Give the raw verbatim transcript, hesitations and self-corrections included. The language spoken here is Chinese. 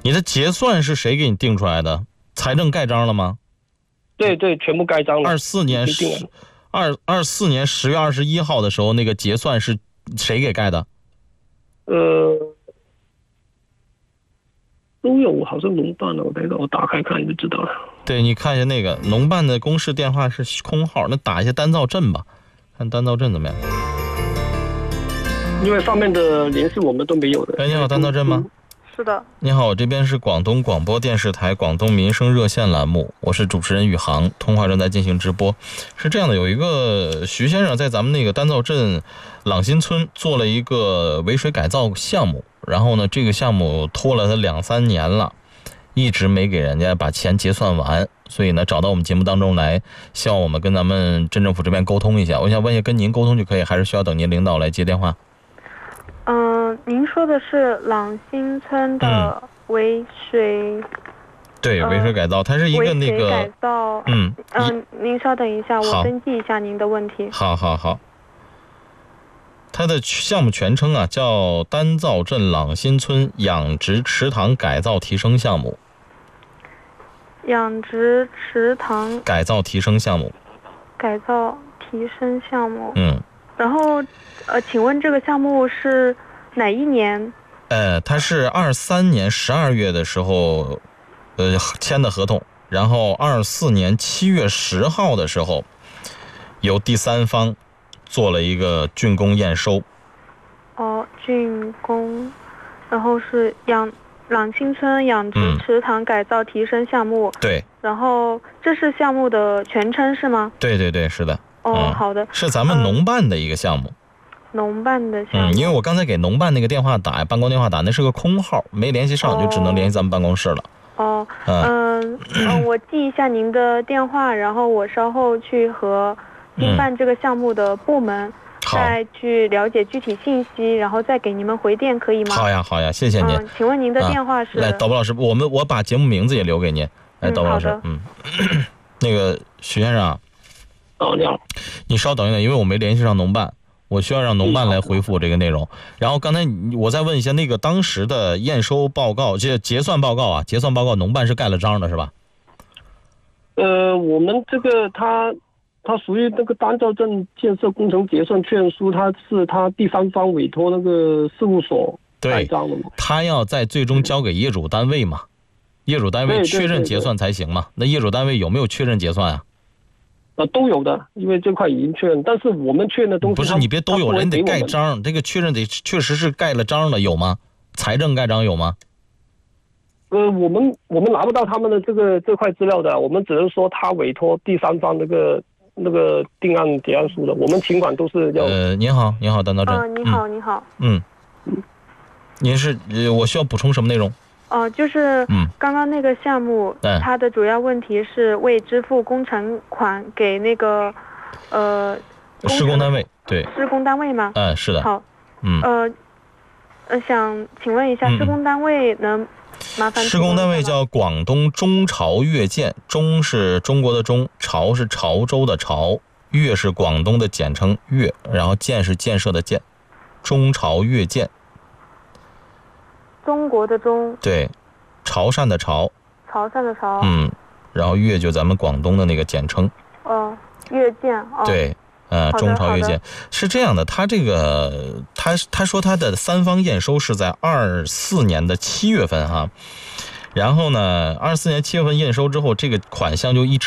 你的结算是谁给你定出来的？财政盖章了吗？ 对对，全部盖章了。 二四年十二二四年十月二十一号的时候，那个结算是谁给盖的？ 呃，都有，好像农办了，我等一下我打开看就知道了。 对，你看一下那个农办的公示电话是空号，那打一下单造镇吧，看单造镇怎么样？ 因为上面的联系我们都没有的。 哎，你好，单造镇吗？ 是的。 你好，这边是广东广播电视台广东民生热线栏目，我是主持人宇航，通话正在进行直播。是这样的，有一个徐先生在咱们那个单造镇朗新村做了一个围水改造项目，然后呢，这个项目拖了他两三年了，一直没给人家把钱结算完，所以呢，找到我们节目当中来，希望我们跟咱们镇政府这边沟通一下。我想问一下，跟您沟通就可以，还是需要等您领导来接电话？ 嗯、呃，您说的是朗新村的围水、 嗯、对，围水改造，它是一个那个改造。 嗯嗯、呃，您稍等一下，我登记一下您的问题。 好好好。它的项目全称啊叫单造镇朗新村养殖池塘改造提升项目。 养殖池塘改造提升项目。 改造提升项目。 嗯。 然后，呃，请问这个项目是哪一年？ 呃，它是二三年十二月的时候，呃，签的合同，然后二四年七月十号的时候，由第三方做了一个竣工验收。 哦，竣工，然后是养朗新村养殖池塘改造提升项目。 嗯、对。 然后这是项目的全称是吗？ 对对对，是的。 哦、嗯，好的。 是咱们农办的一个项目。 农办的项目。 嗯，因为我刚才给农办那个电话打，办公电话打，那是个空号，没联系上， 哦、 就只能联系咱们办公室了。 哦，嗯嗯、呃呃，我记一下您的电话，然后我稍后去和经办这个项目的部门、嗯、再去了解具体信息，然后再给你们回电，可以吗？ 好呀，好呀，谢谢您。 嗯、请问您的电话是？ 啊、来，导播老师，我们我把节目名字也留给您。来，导播老师， 嗯， 嗯那个徐先生啊。 哦，你好。 你稍等一等，因为我没联系上农办，我需要让农办来回复我这个内容。然后刚才我再问一下，那个当时的验收报告，这结算报告啊，结算报告农办是盖了章的是吧？ 呃，我们这个它它属于那个单造镇建设工程结算确认书，它是它第三方委托那个事务所盖章的嘛。 他要在最终交给业主单位嘛，业主单位确认结算才行嘛。那业主单位有没有确认结算啊？ 呃，都有的，因为这块已经确认，但是我们确认的东西不是你别都有，人得盖章，这个确认得确实是盖了章的，有吗？财政盖章有吗？ 呃，我们我们拿不到他们的这个这块资料的，我们只能说他委托第三方那个那个定案结案书的，我们尽管都是要。 呃，您好，您好，单道镇。 呃，你好，你好。 嗯。嗯。您是呃，我需要补充什么内容？ 哦、呃，就是刚刚那个项目、嗯，它的主要问题是未支付工程款给那个呃施工单位，对， 施工单位吗？ 嗯，是的。 好， 嗯， 呃，呃，想请问一下，施工单位能麻烦？ 施工单位叫广东中潮粤建，中是中国的中，潮是潮州的潮，粤是广东的简称粤，然后建是建设的建，中潮粤建。 中国的中， 对，潮汕的潮， 潮汕的潮， 嗯，然后粤就咱们广东的那个简称， 哦，粤建，哦， 对，呃，中潮粤建是这样的，他这个他他说他的三方验收是在二四年的七月份哈，然后呢，二四年七月份验收之后，这个款项就一直。